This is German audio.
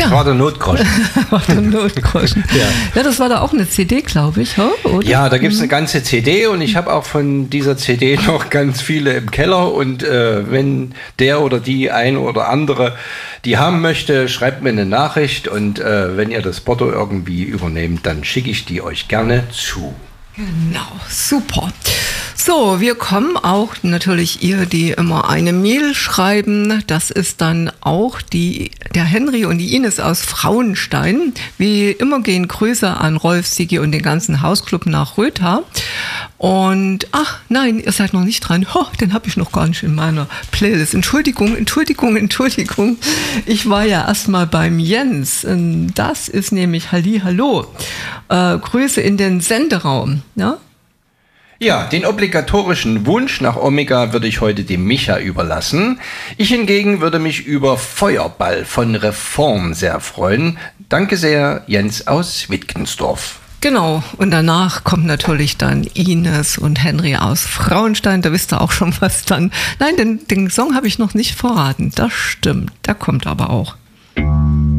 Das war der Notgroschen. War der Notgroschen. Ja. Ja, das war da auch eine CD, glaube ich, oder? Ja, da gibt es eine ganze CD und ich habe auch von dieser CD noch ganz viele im Keller und wenn der oder die ein oder andere die haben möchte, schreibt mir eine Nachricht und wenn ihr das Porto irgendwie übernehmt, dann schicke ich die euch gerne zu. Genau, super. So, wir kommen auch natürlich ihr, die immer eine Mail schreiben. Das ist dann auch der Henry und die Ines aus Frauenstein. Wie immer gehen Grüße an Rolf, Sigi und den ganzen Hausclub nach Rötha. Und, ach nein, ihr seid noch nicht dran. Den habe ich noch gar nicht in meiner Playlist. Entschuldigung. Ich war ja erstmal beim Jens. Das ist nämlich Hallihallo. Grüße in den Senderaum. Ja? Ja, den obligatorischen Wunsch nach Omega würde ich heute dem Micha überlassen. Ich hingegen würde mich über Feuerball von Reform sehr freuen. Danke sehr, Jens aus Wittgensdorf. Genau, und danach kommt natürlich dann Ines und Henry aus Frauenstein. Da wisst ihr auch schon was dann. Nein, den Song habe ich noch nicht verraten. Das stimmt, der kommt aber auch.